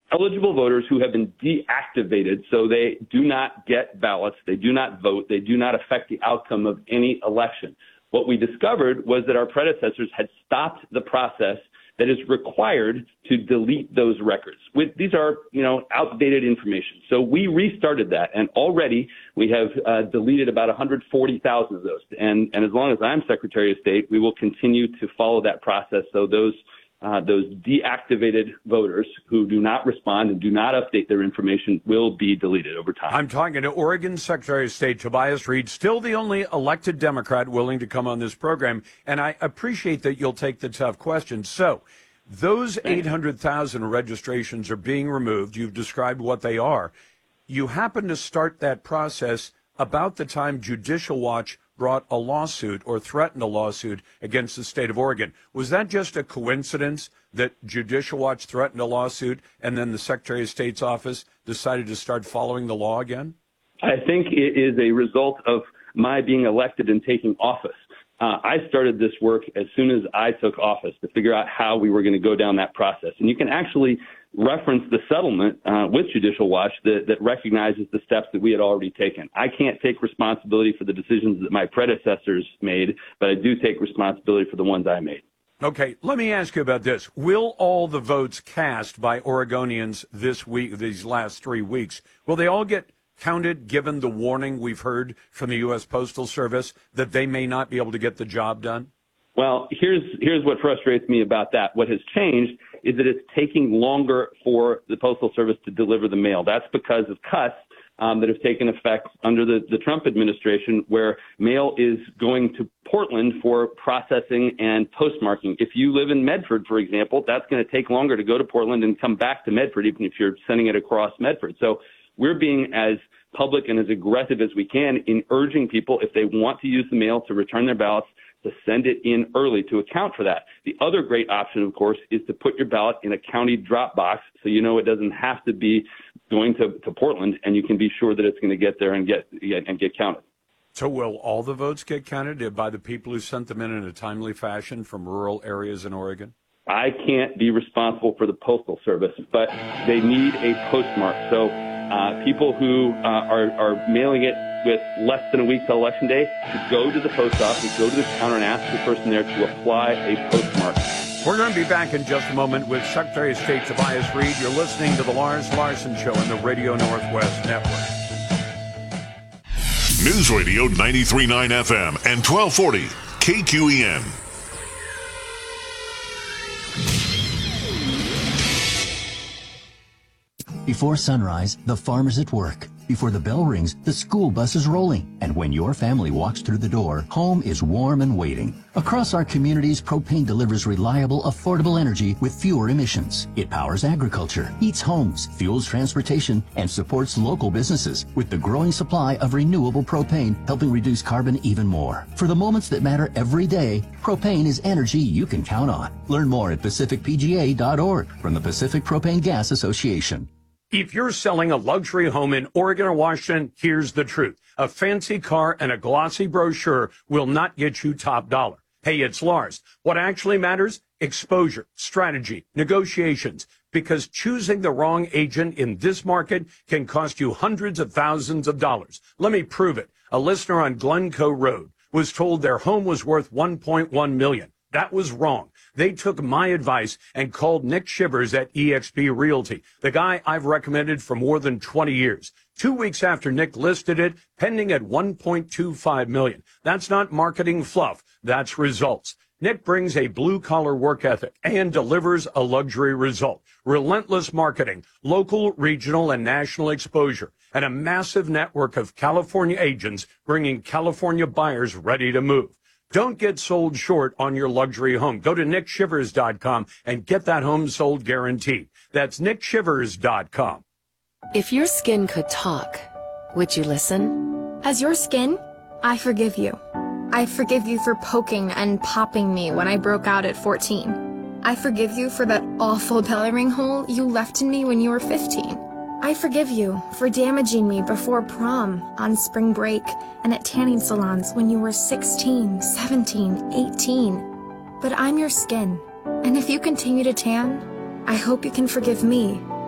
eligible voters who have been deactivated, so they do not get ballots, they do not vote, they do not affect the outcome of any election. What we discovered was that our predecessors had stopped the process that is required to delete those records. These are, outdated information. So we restarted that, and already we have deleted about 140,000 of those. And as long as I'm Secretary of State, we will continue to follow that process. So those deactivated voters who do not respond and do not update their information will be deleted over time. I'm talking to Oregon Secretary of State Tobias Read, still the only elected Democrat willing to come on this program, and I appreciate that you'll take the tough questions. So those 800,000 registrations are being removed. You've described what they are. You happen to start that process about the time Judicial Watch brought a lawsuit or threatened a lawsuit against the state of Oregon. Was that just a coincidence that Judicial Watch threatened a lawsuit and then the Secretary of State's office decided to start following the law again? I think it is a result of my being elected and taking office. I started this work as soon as I took office to figure out how we were going to go down that process. And you can actually reference the settlement with Judicial Watch that recognizes the steps that we had already taken. I can't take responsibility for the decisions that my predecessors made, but I do take responsibility for the ones I made. Okay, let me ask you about this. Will all the votes cast by Oregonians this week, these last 3 weeks, will they all get counted given the warning we've heard from the U.S. Postal Service that they may not be able to get the job done? Well, here's what frustrates me about that. What has changed is that it's taking longer for the Postal Service to deliver the mail. That's because of cuts that have taken effect under the Trump administration, where mail is going to Portland for processing and postmarking. If you live in Medford, for example, that's going to take longer to go to Portland and come back to Medford, even if you're sending it across Medford. So we're being as public and as aggressive as we can in urging people, if they want to use the mail, to return their ballots, to send it in early to account for that. The other great option, of course, is to put your ballot in a county drop box so you know it doesn't have to be going to Portland, and you can be sure that it's going to get there and get counted. So will all the votes get counted by the people who sent them in a timely fashion from rural areas in Oregon? I can't be responsible for the Postal Service, but they need a postmark. So people who are mailing it with less than a week till Election Day should go to the post office, go to the counter and ask the person there to apply a postmark. We're going to be back in just a moment with Secretary of State Tobias Read. You're listening to the Lars Larson Show on the Radio Northwest Network. News Radio 93.9 FM and 1240 KQEN. Before sunrise, the farmer's at work. Before the bell rings, the school bus is rolling. And when your family walks through the door, home is warm and waiting. Across our communities, propane delivers reliable, affordable energy with fewer emissions. It powers agriculture, heats homes, fuels transportation, and supports local businesses with the growing supply of renewable propane, helping reduce carbon even more. For the moments that matter every day, propane is energy you can count on. Learn more at pacificpga.org from the Pacific Propane Gas Association. If you're selling a luxury home in Oregon or Washington, here's the truth. A fancy car and a glossy brochure will not get you top dollar. Hey, it's Lars. What actually matters? Exposure, strategy, negotiations. Because choosing the wrong agent in this market can cost you hundreds of thousands of dollars. Let me prove it. A listener on Glencoe Road was told their home was worth $1.1 million. That was wrong. They took my advice and called Nick Shivers at eXp Realty, the guy I've recommended for more than 20 years. 2 weeks after Nick listed it, pending at $1.25 million. That's not marketing fluff. That's results. Nick brings a blue-collar work ethic and delivers a luxury result. Relentless marketing, local, regional, and national exposure, and a massive network of California agents bringing California buyers ready to move. Don't get sold short on your luxury home. Go to nickshivers.com and get that home sold guaranteed. That's nickshivers.com. If your skin could talk, would you listen? As your skin, I forgive you. I forgive you for poking and popping me when I broke out at 14. I forgive you for that awful belly ring hole you left in me when you were 15. I forgive you for damaging me before prom, on spring break, and at tanning salons when you were 16, 17, 18. But I'm your skin, and if you continue to tan, I hope you can forgive me